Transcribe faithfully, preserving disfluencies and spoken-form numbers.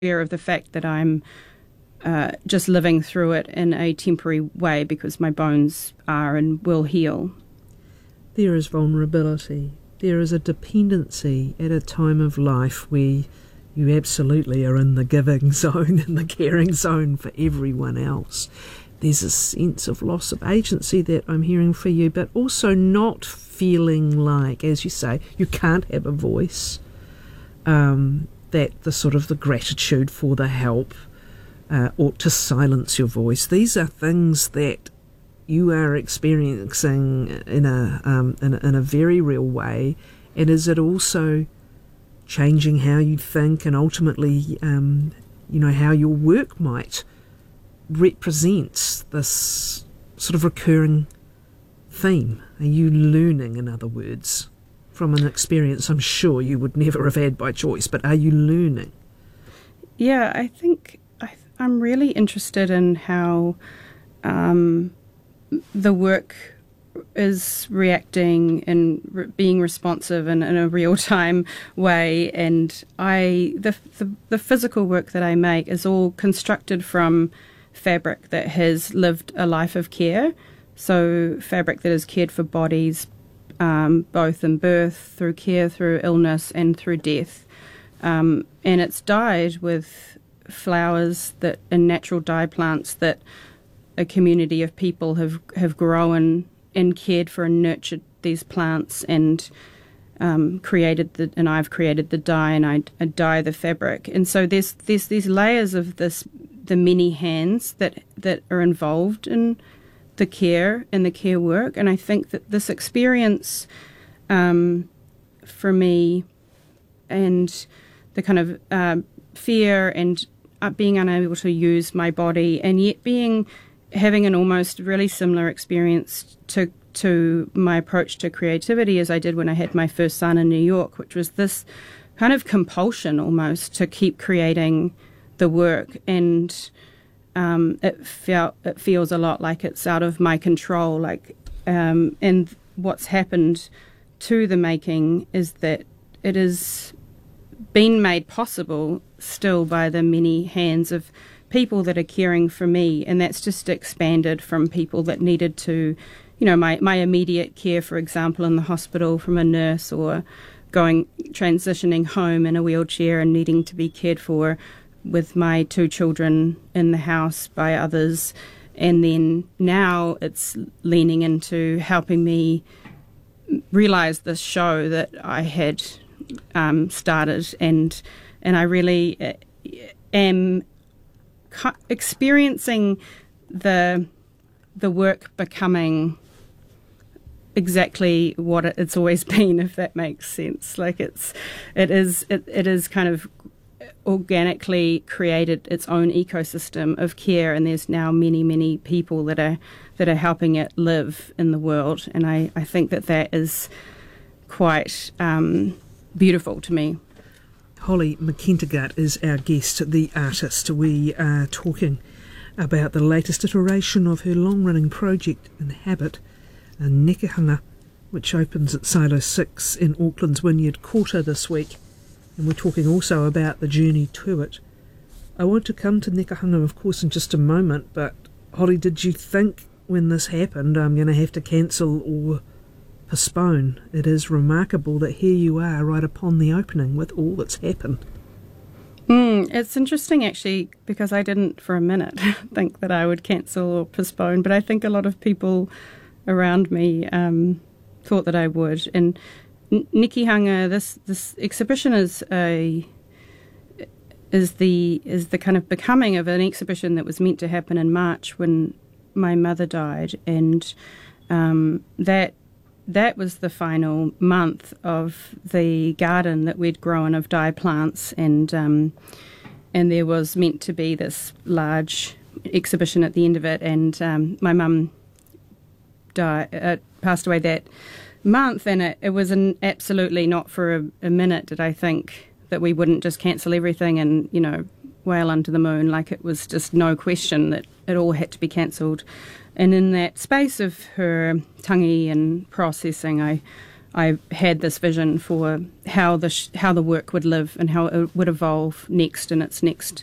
aware of the fact that I'm uh, just living through it in a temporary way because my bones are and will heal. There is vulnerability. There is a dependency at a time of life where you absolutely are in the giving zone and the caring zone for everyone else. There's a sense of loss of agency that I'm hearing for you, but also not feeling like, as you say, you can't have a voice, um, that the sort of the gratitude for the help uh, ought to silence your voice. These are things that you are experiencing in a, um, in a in a very real way, and is it also changing how you think and ultimately, um, you know, how your work might represent this sort of recurring theme? Are you learning, in other words, from an experience I'm sure you would never have had by choice, but are you learning? Yeah, I think I, I'm really interested in how um, the work is reacting and re- being responsive in, in a real-time way, and I the, the the physical work that I make is all constructed from fabric that has lived a life of care. So fabric that has cared for bodies, um, both in birth, through care, through illness, and through death. Um, and it's dyed with flowers that and natural dye plants that a community of people have, have grown and cared for and nurtured these plants and um, created the and I've created the dye and I, I dye the fabric. And so there's there's these layers of this the many hands that that are involved in the care and the care work. And I think that this experience um, for me and the kind of uh, fear and uh, being unable to use my body and yet being having an almost really similar experience to to my approach to creativity as I did when I had my first son in New York, which was this kind of compulsion almost to keep creating the work, and um, it felt it feels a lot like it's out of my control. Like, um, and what's happened to the making is that it has been made possible still by the many hands of people that are caring for me, and that's just expanded from people that needed to, you know, my, my immediate care, for example, in the hospital from a nurse, or going transitioning home in a wheelchair and needing to be cared for with my two children in the house by others. And then now it's leaning into helping me realise this show that I had um, started, and and I really am experiencing the the work becoming exactly what it, it's always been, if that makes sense. Like it's it is it, it is kind of organically created its own ecosystem of care, and there's now many many people that are that are helping it live in the world, and I, I think that that is quite um, beautiful to me. Holly McKentigart is our guest, the artist. We are talking about the latest iteration of her long-running project, Inhabit, a Nekehunga, which opens at Silo six in Auckland's Wynyard Quarter this week. And we're talking also about the journey to it. I want to come to Nekehunga, of course, in just a moment, but Holly, did you think when this happened, I'm going to have to cancel or postpone? It is remarkable that here you are right upon the opening with all that's happened. Mm, it's interesting actually, because I didn't for a minute think that I would cancel or postpone, but I think a lot of people around me um, thought that I would. And N- Nekehunga, this this exhibition is a is the is the kind of becoming of an exhibition that was meant to happen in March when my mother died, and um, that. That was the final month of the garden that we'd grown of dye plants, and um, and there was meant to be this large exhibition at the end of it. And um, my mum died, uh, passed away that month, and it, it was an absolutely not for a, a minute did I think that we wouldn't just cancel everything and, you know, wail under the moon. Like, it was just no question that it all had to be cancelled. And in that space of her tangi and processing, I I had this vision for how the sh- how the work would live and how it would evolve next in its next